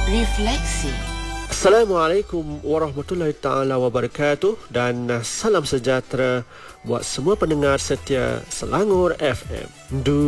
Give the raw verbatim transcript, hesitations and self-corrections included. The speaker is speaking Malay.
Refleksi. Assalamualaikum warahmatullahi taala wabarakatuh dan uh, salam sejahtera buat semua pendengar setia Selangor F M.